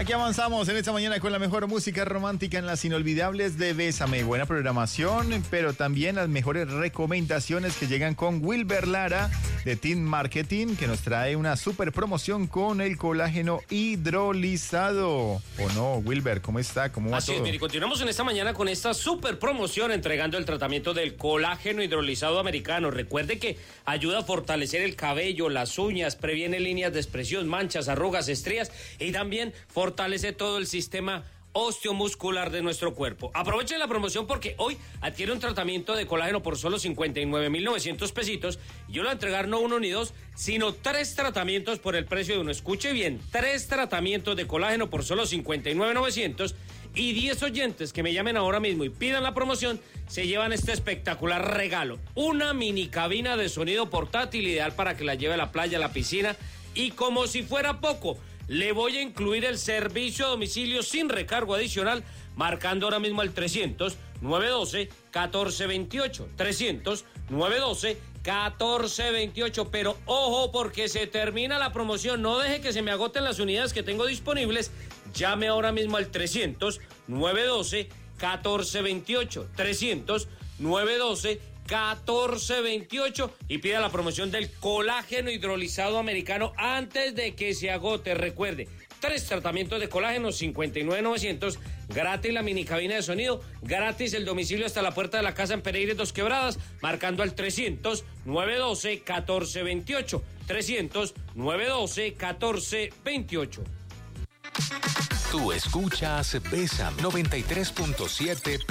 Aquí avanzamos en esta mañana con la mejor música romántica en las inolvidables de Bésame. Buena programación, pero también las mejores recomendaciones que llegan con Wilber Lara de Team Marketing, que nos trae una super promoción con el colágeno hidrolizado. ¿O no, Wilber? ¿Cómo está? ¿Cómo va todo? Así es, mire, continuamos en esta mañana con esta super promoción entregando el tratamiento del colágeno hidrolizado americano. Recuerde que ayuda a fortalecer el cabello, las uñas, previene líneas de expresión, manchas, arrugas, estrías y también fortalece todo el sistema osteomuscular de nuestro cuerpo. Aprovechen la promoción porque hoy adquiere un tratamiento de colágeno por solo 59,900 pesitos. Y yo le voy a entregar no uno ni dos, sino 3 tratamientos por el precio de uno. Escuche bien, 3 tratamientos de colágeno por solo 59,900. Y 10 oyentes que me llamen ahora mismo y pidan la promoción se llevan este espectacular regalo. Una mini cabina de sonido portátil ideal para que la lleve a la playa, a la piscina. Y como si fuera poco, le voy a incluir el servicio a domicilio sin recargo adicional, marcando ahora mismo el 300-912-1428. 300-912-1428. Pero ojo, porque se termina la promoción. No deje que se me agoten las unidades que tengo disponibles. Llame ahora mismo al 300-912-1428. 300-912-1428 y pida la promoción del colágeno hidrolizado americano antes de que se agote. Recuerde, 3 tratamientos de colágeno, 59,900, gratis la mini cabina de sonido, gratis el domicilio hasta la puerta de la casa en Pereira Dos Quebradas, marcando al 300-912-1428. 300-912-1428. Tú escuchas Bésame 93.7